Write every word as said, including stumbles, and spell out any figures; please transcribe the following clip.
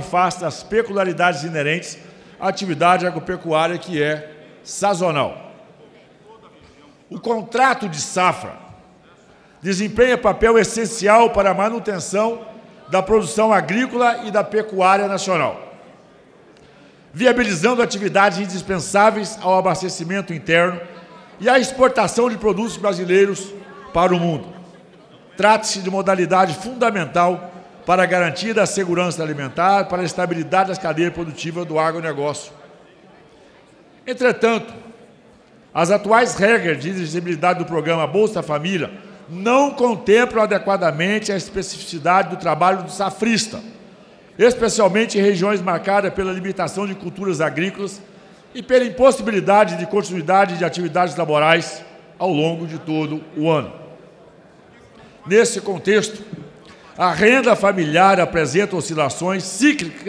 face das peculiaridades inerentes à atividade agropecuária que é sazonal. O contrato de safra desempenha papel essencial para a manutenção da produção agrícola e da pecuária nacional, viabilizando atividades indispensáveis ao abastecimento interno e à exportação de produtos brasileiros para o mundo. Trata-se de modalidade fundamental para a garantia da segurança alimentar, para a estabilidade das cadeias produtivas do agronegócio. Entretanto, as atuais regras de exigibilidade do programa Bolsa Família não contemplam adequadamente a especificidade do trabalho do safrista, especialmente em regiões marcadas pela limitação de culturas agrícolas e pela impossibilidade de continuidade de atividades laborais ao longo de todo o ano. Nesse contexto, a renda familiar apresenta oscilações cíclicas